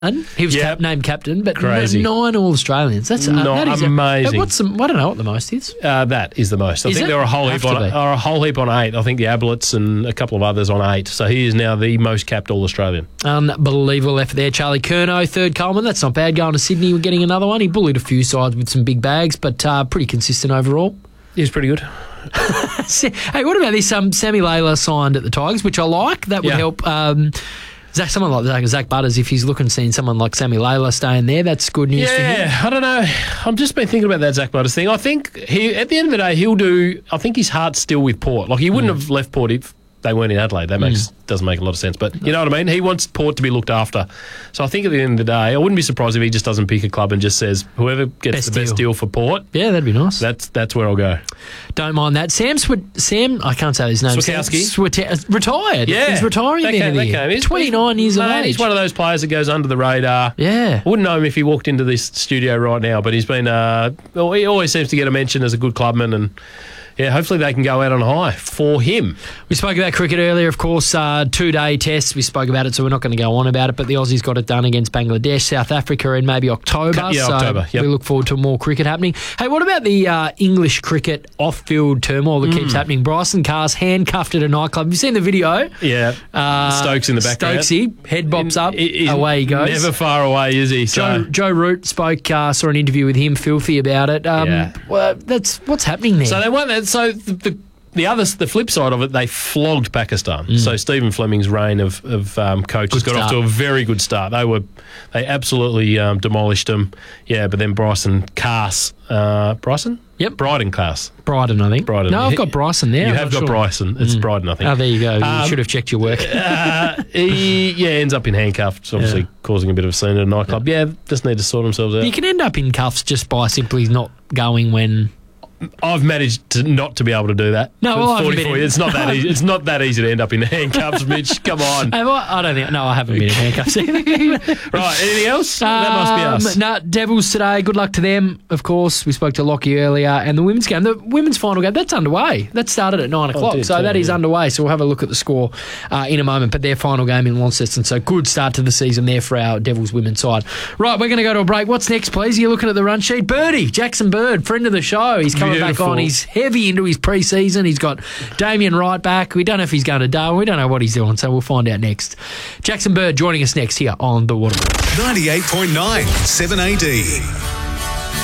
He was named captain, but Crazy. 9 All-Australians. That's Not that is amazing. What's I don't know what the most is. That is the most. I think there are a whole heap on 8. I think the Ablets and a couple of others on 8. So he is now the most capped All-Australian. Unbelievable effort there. Charlie Curnow, third Coleman. That's not bad. Going to Sydney, we're getting another one. He bullied a few sides with some big bags, but pretty consistent overall. He was pretty good. Hey, what about this? Sammy Layla signed at the Tigers, which I like. That would help. Someone like Zach Butters, if he's looking, seeing someone like Sammy Layla staying there, that's good news for him. Yeah, I don't know. I've just been thinking about that Zach Butters thing. I think at the end of the day, I think his heart's still with Port. Like, he wouldn't have left Port if they weren't in Adelaide. That doesn't make a lot of sense. But you know what I mean? He wants Port to be looked after. So I think at the end of the day, I wouldn't be surprised if he just doesn't pick a club and just says, whoever gets the best deal for Port. Yeah, that'd be nice. That's where I'll go. Don't mind that. Sam, I can't say his name. Switowski. Retired. Yeah. He's retiring at the end of the year. He's 29 years of age. He's one of those players that goes under the radar. Yeah. I wouldn't know him if he walked into this studio right now, but he's been, he always seems to get a mention as a good clubman, and yeah, hopefully they can go out on high for him. We spoke about cricket earlier, of course, 2-day tests. We spoke about it, so we're not going to go on about it, but the Aussies got it done against Bangladesh, South Africa in maybe October. October. Yep. We look forward to more cricket happening. Hey, what about the English cricket off-field turmoil that keeps happening? Bryson Carr's handcuffed at a nightclub. Have you seen the video? Yeah. Stokes in the background. Stokesy, head bops up, away he goes. Never far away, is he? Joe Root spoke, saw an interview with him, filthy about it. Well, that's what's happening there. So they won that. So the flip side of it, they flogged Pakistan. So Stephen Fleming's reign of coach has got off to a very good start. They absolutely demolished them. Yeah, but then Bryson Cass. Bryson? Yep. Bryden Cass. Bryden, I think. Bryden. No, I've got Bryson there. You have got Bryson. It's Bryden, I think. Oh, there you go. You should have checked your work. He ends up in handcuffs, obviously causing a bit of a scene at a nightclub. Yeah, just need to sort themselves out. You can end up in cuffs just by simply not going when... I've managed not to be able to do that. No, well, 44 years. It's not that easy. It's not that easy to end up in handcuffs, Mitch. Come on. I don't think. No, I haven't been in handcuffs either. Right. Anything else? That must be us. Devils today. Good luck to them. Of course, we spoke to Lockie earlier, and the women's game, the women's final game, that's underway. That started at 9 o'clock, so that is underway. So we'll have a look at the score in a moment. But their final game in Launceston, so good start to the season there for our Devils women's side. Right, we're going to go to a break. What's next, please? You're looking at the run sheet. Birdie, Jackson Bird, friend of the show. He's coming back on. He's heavy into his pre-season. He's got Damien Wright back. We don't know if he's going to Darwin. We don't know what he's doing, so we'll find out next. Jackson Bird joining us next here on The Waterboy. 98.9 7AD.